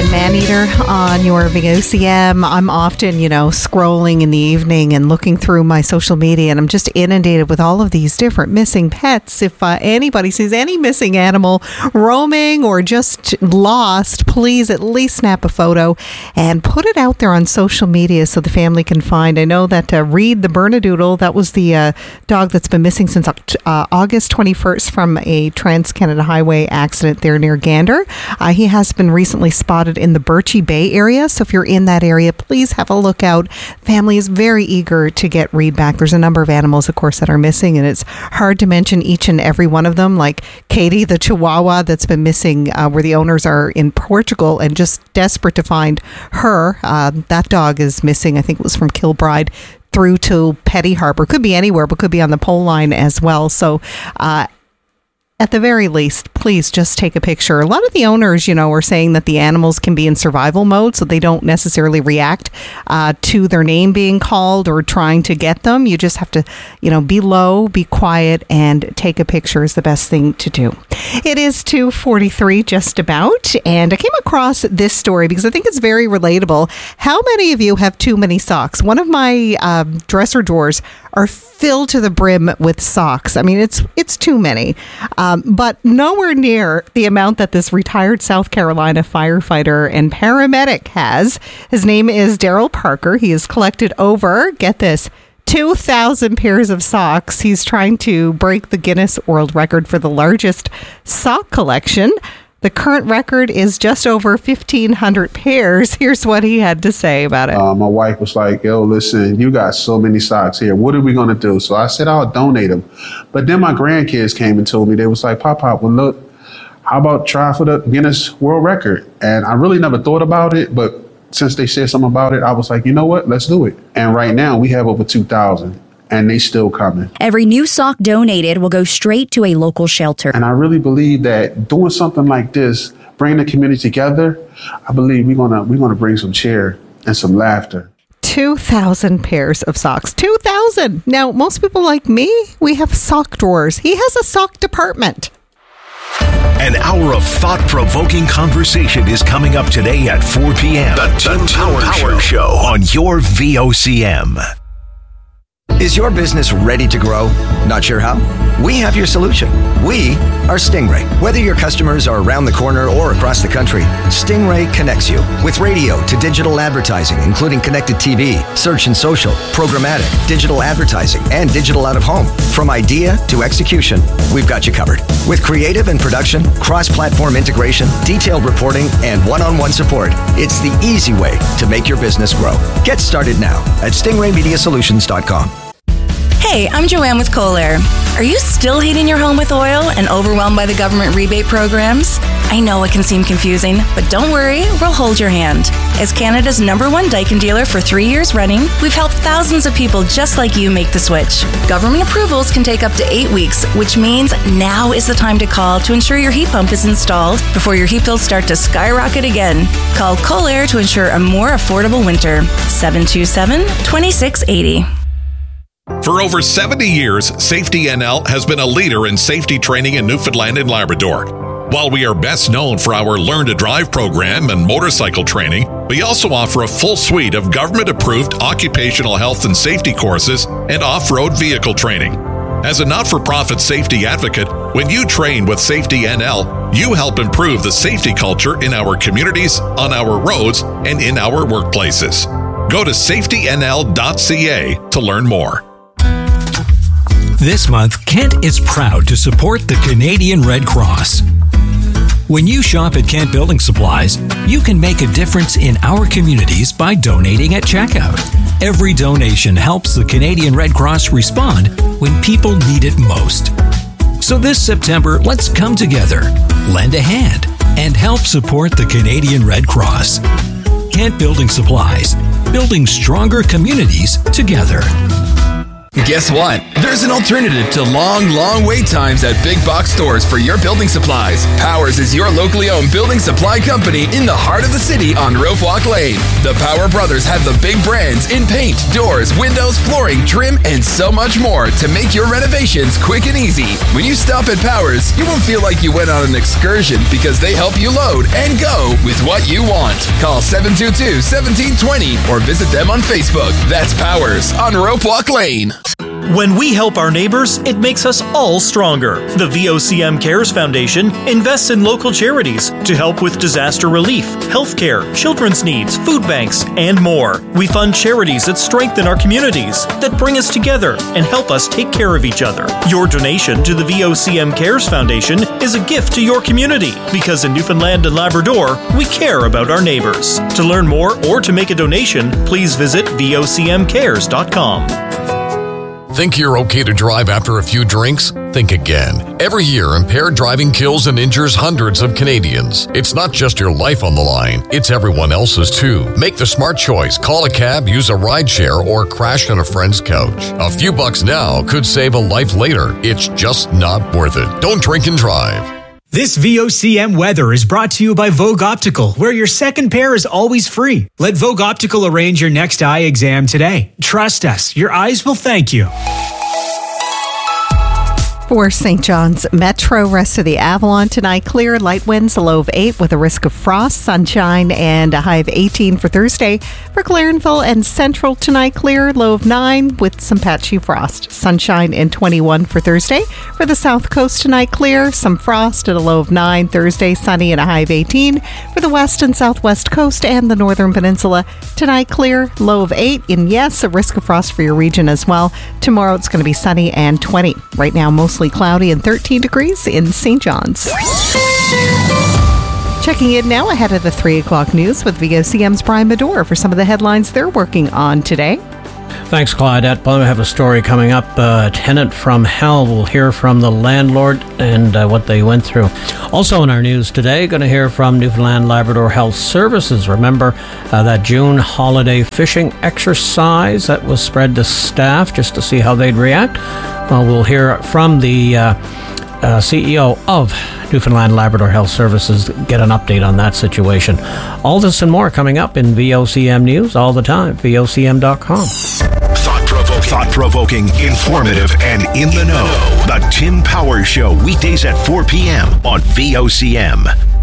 and Maneater on your VOCM. I'm often, scrolling in the evening and looking through my social media, and I'm just inundated with all of these different missing pets. If anybody sees any missing animal roaming or just lost, please at least snap a photo and put it out there on social media so the family can find. I know that Reed the Bernedoodle, that was the dog that's been missing since August 21st from a Trans-Canada Highway accident there near Gander. He has been recently spotted in the Birchie Bay area, so if you're in that area, please have a look out. Family is very eager to get Reed back. There's a number of animals, of course, that are missing, and it's hard to mention each and every one of them, like Katie the Chihuahua that's been missing, where the owners are in Portugal and just desperate to find her. That dog is missing. I think it was from Kilbride through to Petty Harbour. Could be anywhere, but could be on the pole line as well. So at the very least, please just take a picture. A lot of the owners, are saying that the animals can be in survival mode, so they don't necessarily react to their name being called or trying to get them. You just have to, be low, be quiet, and take a picture is the best thing to do. It is 2:43 just about, and I came across this story because I think it's very relatable. How many of you have too many socks? One of my dresser drawers are filled to the brim with socks. I mean, it's too many, but nowhere near the amount that this retired South Carolina firefighter and paramedic has. His name is Daryl Parker. He has collected over, get this, 2,000 pairs of socks. He's trying to break the Guinness World Record for the largest sock collection. The current record is just over 1,500 pairs. Here's what he had to say about it. My wife was like, yo, listen, you got so many socks here. What are we going to do? So I said, I'll donate them. But then my grandkids came and told me, they was like, Pop, well, look, how about try for the Guinness World Record? And I really never thought about it. But since they said something about it, I was like, you know what? Let's do it. And right now we have over 2,000. And they still coming. Every new sock donated will go straight to a local shelter. And I really believe that doing something like this, bringing the community together, I believe we're gonna bring some cheer and some laughter. 2,000 pairs of socks. 2,000. Now, most people like me, we have sock drawers. He has a sock department. An hour of thought-provoking conversation is coming up today at 4 p.m. The Tim Power Show on your VOCM. Is your business ready to grow? Not sure how? We have your solution. We are Stingray. Whether your customers are around the corner or across the country, Stingray connects you with radio to digital advertising, including connected TV, search and social, programmatic, digital advertising, and digital out of home. From idea to execution, we've got you covered. With creative and production, cross-platform integration, detailed reporting, and one-on-one support, it's the easy way to make your business grow. Get started now at stingraymediasolutions.com. Hey, I'm Joanne with Kohler. Are you still heating your home with oil and overwhelmed by the government rebate programs? I know it can seem confusing, but don't worry, we'll hold your hand. As Canada's #1 Daikin dealer for 3 years running, we've helped thousands of people just like you make the switch. Government approvals can take up to 8 weeks, which means now is the time to call to ensure your heat pump is installed before your heat bills start to skyrocket again. Call Kohler to ensure a more affordable winter. 727-2680. For over 70 years, Safety NL has been a leader in safety training in Newfoundland and Labrador. While we are best known for our Learn to Drive program and motorcycle training, we also offer a full suite of government-approved occupational health and safety courses and off-road vehicle training. As a not-for-profit safety advocate, when you train with Safety NL, you help improve the safety culture in our communities, on our roads, and in our workplaces. Go to safetynl.ca to learn more. This month, Kent is proud to support the Canadian Red Cross. When you shop at Kent Building Supplies, you can make a difference in our communities by donating at checkout. Every donation helps the Canadian Red Cross respond when people need it most. So this September, let's come together, lend a hand, and help support the Canadian Red Cross. Kent Building Supplies, building stronger communities together. Guess what? There's an alternative to long wait times at big box stores for your building supplies. Powers is your locally owned building supply company in the heart of the city on Rope Walk Lane. The Power Brothers have the big brands in paint, doors, windows, flooring, trim, and so much more to make your renovations quick and easy. When you stop at Powers, you won't feel like you went on an excursion because they help you load and go with what you want. Call 722-1720 or visit them on Facebook. That's Powers on Rope Walk Lane. When we help our neighbors, it makes us all stronger. The VOCM Cares Foundation invests in local charities to help with disaster relief, healthcare, children's needs, food banks, and more. We fund charities that strengthen our communities, that bring us together and help us take care of each other. Your donation to the VOCM Cares Foundation is a gift to your community because in Newfoundland and Labrador, we care about our neighbors. To learn more or to make a donation, please visit vocmcares.com. Think you're okay to drive after a few drinks? Think again. Every year, impaired driving kills and injures hundreds of Canadians. It's not just your life on the line, it's everyone else's too. Make the smart choice. Call a cab, use a rideshare, or crash on a friend's couch. A few bucks now could save a life later. It's just not worth it. Don't drink and drive. This VOCM weather is brought to you by Vogue Optical, where your second pair is always free. Let Vogue Optical arrange your next eye exam today. Trust us, your eyes will thank you. For St. John's Metro, rest of the Avalon tonight, clear, light winds, a low of 8 with a risk of frost, sunshine, and a high of 18 for Thursday. For Clarenville and Central tonight, clear, low of 9 with some patchy frost, sunshine, and 21 for Thursday. For the South Coast tonight, clear, some frost at a low of 9. Thursday, sunny and a high of 18. For the West and Southwest Coast and the Northern Peninsula, tonight, clear, low of 8, and yes, a risk of frost for your region as well. Tomorrow, it's going to be sunny and 20. Right now, mostly cloudy and 13 degrees in St. John's. Checking in now ahead of the 3 o'clock news with VOCM's Brian Medore for some of the headlines they're working on today. Thanks, Claudette. I have a story coming up. Tenant from hell. We'll hear from the landlord and what they went through. Also in our news today, going to hear from Newfoundland Labrador Health Services. Remember that June holiday fishing exercise that was spread to staff just to see how they'd react? Well, we'll hear from the CEO of Newfoundland Labrador Health Services, get an update on that situation. All this and more coming up in VOCM News all the time, VOCM.com. Thought-provoking, informative, and in the know. The Tim Powers Show, weekdays at 4 p.m. on VOCM.